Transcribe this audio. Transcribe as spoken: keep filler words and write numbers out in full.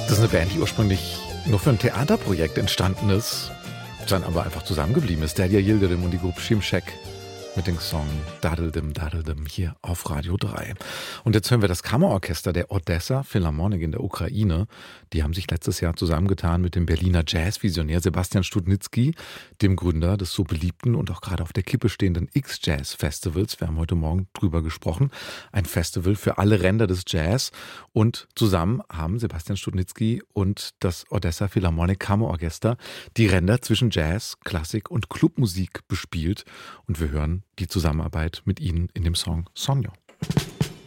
Das ist eine Band, die ursprünglich nur für ein Theaterprojekt entstanden ist, dann aber einfach zusammengeblieben ist. Derya Yildirim und die Gruppe Şimşek mit dem Song Dadeldim Dadeldim hier auf Radio drei. Und jetzt hören wir das Kammerorchester der Odessa Philharmonic in der Ukraine. Die haben sich letztes Jahr zusammengetan mit dem Berliner Jazzvisionär Sebastian Studnitzky, dem Gründer des so beliebten und auch gerade auf der Kippe stehenden X-Jazz-Festivals. Wir haben heute Morgen drüber gesprochen. Ein Festival für alle Ränder des Jazz. Und zusammen haben Sebastian Studnitzky und das Odessa Philharmonic Kammerorchester die Ränder zwischen Jazz, Klassik und Clubmusik bespielt. Und wir hören die Zusammenarbeit mit ihnen in dem Song Sonja.